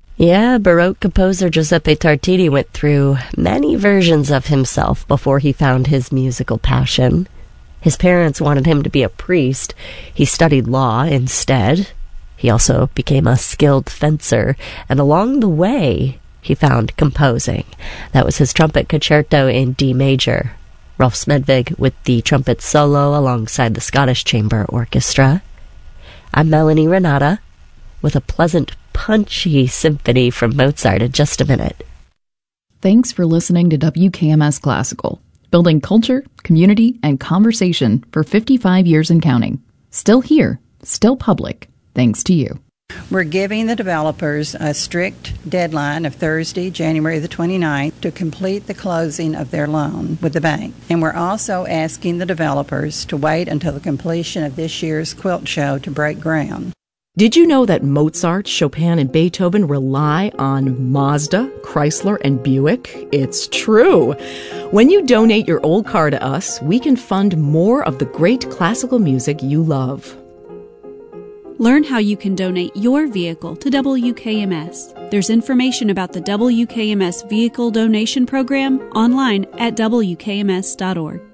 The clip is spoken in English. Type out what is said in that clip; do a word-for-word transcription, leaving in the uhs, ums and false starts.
Yeah, Baroque composer Giuseppe Tartini went through many versions of himself before he found his musical passion. His parents wanted him to be a priest. He studied law instead. He also became a skilled fencer, and along the way, he found composing. That was his trumpet concerto in D major. Rolf Smedvig with the trumpet solo alongside the Scottish Chamber Orchestra. I'm Melanie Renata with a pleasant, punchy symphony from Mozart in just a minute. Thanks for listening to W K M S Classical, building culture, community, and conversation for fifty-five years and counting. Still here, still public, thanks to you. We're giving the developers a strict deadline of Thursday, January the twenty-ninth, to complete the closing of their loan with the bank. And we're also asking the developers to wait until the completion of this year's quilt show to break ground. Did you know that Mozart, Chopin, and Beethoven rely on Mazda, Chrysler, and Buick? It's true. When you donate your old car to us, we can fund more of the great classical music you love. Learn how you can donate your vehicle to W K M S. There's information about the W K M S Vehicle Donation Program online at W K M S dot org.